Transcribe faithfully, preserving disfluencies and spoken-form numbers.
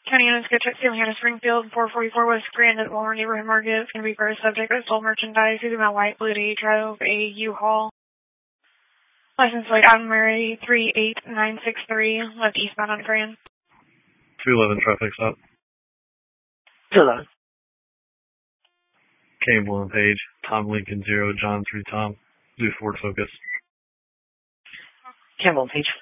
County Units Good Truck Stealing out of Springfield, four forty-four West Grand at Walmart Neighborhood Market. Going to be for a subject that stole merchandise using my white blue day drove a U-Haul. License plate item Mary three eight nine six three, left eastbound on Grand. two eleven traffic stop. two eleven. Campbell and Page, Tom Lincoln zero, John three Tom, do Ford Focus. Campbell and Page